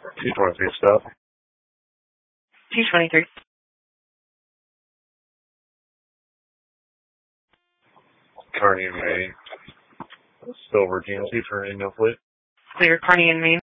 223 stop. 223. Kearney and Maine. Silver GMC turning no fleet. Clear, Kearney and Maine.